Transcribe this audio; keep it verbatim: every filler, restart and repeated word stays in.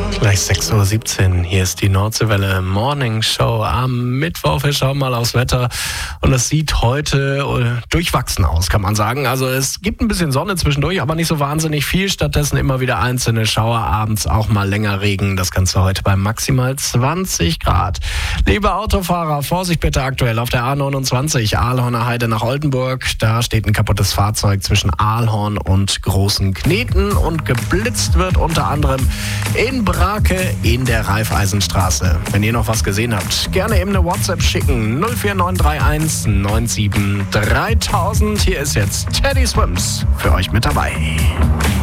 Gleich sechs Uhr siebzehn, hier ist die Nordseewelle Morning Show am Mittwoch. Wir schauen mal aufs Wetter und es sieht heute durchwachsen aus, kann man sagen. Also es gibt ein bisschen Sonne zwischendurch, aber nicht so wahnsinnig viel. Stattdessen immer wieder einzelne Schauer, abends auch mal länger Regen. Das Ganze heute bei maximal zwanzig Grad. Liebe Autofahrer, Vorsicht bitte aktuell auf der A neunundzwanzig, Aalhorner Heide nach Oldenburg. Da steht ein kaputtes Fahrzeug zwischen Aalhorn und Großen Kneten und geblitzt wird unter anderem in Brake in der Raiffeisenstraße. Wenn ihr noch was gesehen habt, gerne eben eine WhatsApp schicken. null vier neun drei eins neun sieben dreitausend. Hier ist jetzt Teddy Swims für euch mit dabei.